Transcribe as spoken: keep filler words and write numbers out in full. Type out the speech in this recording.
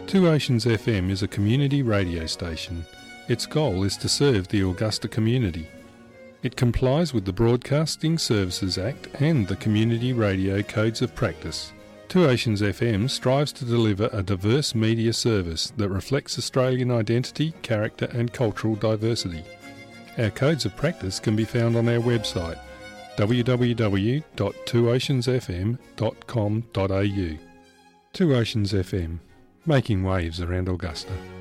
Two Oceans F M is a community radio station. Its goal is to serve the Augusta community. It complies with the Broadcasting Services Act and the Community Radio Codes of Practice. Two Oceans F M strives to deliver a diverse media service that reflects Australian identity, character and cultural diversity. Our codes of practice can be found on our website w w w dot two oceans f m dot com dot a u. Two Oceans F M, making waves around Augusta.